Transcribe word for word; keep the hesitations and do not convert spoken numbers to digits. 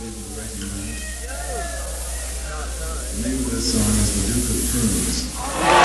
people to recognize. The name of this song is The Duke of Prunes.